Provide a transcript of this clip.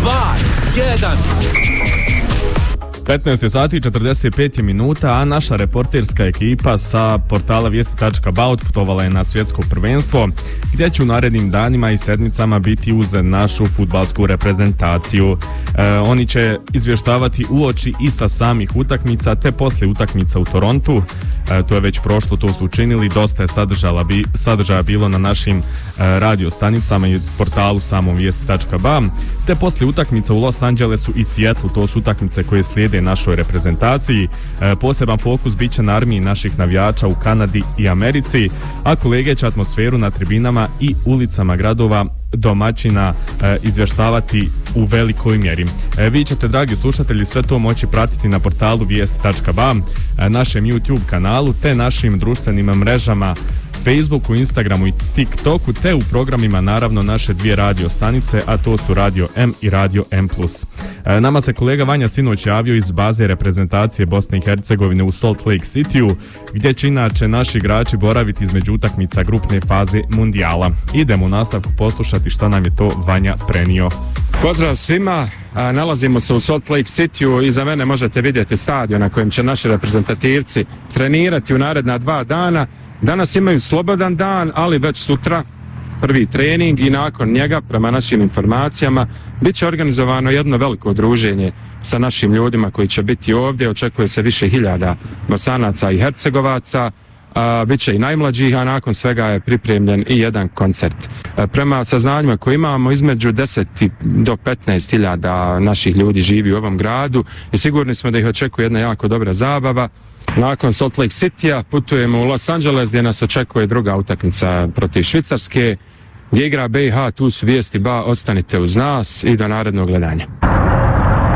2, 1. 15 sati i 45 minuta, a naša reporterska ekipa sa portala vijesti.ba otputovala je na svjetsko prvenstvo, gdje će u narednim danima i sedmicama biti uz našu fudbalsku reprezentaciju. Oni će izvještavati uoči i sa samih utakmica, te poslije utakmica u Torontu. To je već prošlo, to su učinili, dosta je sadržaja bilo na našim radio stanicama i portalu samom vijesti.ba, te poslije utakmica u Los Angelesu i Seattlu, to su utakmice koje slijede našoj reprezentaciji. Poseban fokus bit će na armiji naših navijača u Kanadi i Americi, a kolege će atmosferu na tribinama i ulicama gradova domaćina izvještavati u velikoj mjeri. Vi ćete, dragi slušatelji, sve to moći pratiti na portalu vijesti.ba, našem YouTube kanalu, te našim društvenim mrežama Facebooku, Instagramu i TikToku, te u programima naravno naše dvije radio stanice, a to su Radio M i Radio M+. Nama se kolega Vanja sinoć javio iz baze reprezentacije Bosne i Hercegovine u Salt Lake Cityu, gdje će inače naši igrači boraviti između utakmica grupne faze mundijala. Idemo u nastavku poslušati šta nam je to Vanja prenio. Pozdrav svima, nalazimo se u Salt Lake Cityu, iza mene možete vidjeti stadion na kojem će naši reprezentativci trenirati u naredna 2 dana. Danas imaju slobodan dan, ali već sutra prvi trening i nakon njega, prema našim informacijama, bit će organizovano jedno veliko druženje sa našim ljudima koji će biti ovdje. Očekuje se više hiljada Bosanaca i Hercegovaca, bit će i najmlađih, a nakon svega je pripremljen i jedan koncert. Prema saznanjima koje imamo, između 10 do 15 hiljada naših ljudi živi u ovom gradu i sigurni smo da ih očekuje jedna jako dobra zabava. Nakon Salt Lake Citya putujemo u Los Angeles, gdje nas očekuje druga utakmica protiv Švicarske, gdje igra BiH. Tu su vijesti.ba, ostanite uz nas i do narednog gledanja.